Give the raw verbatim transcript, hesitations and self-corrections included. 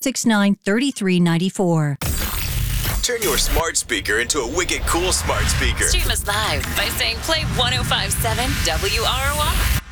six nine, three three nine four. Turn your smart speaker into a wicked cool smart speaker. Stream us live by saying play one oh five point seven W R O R.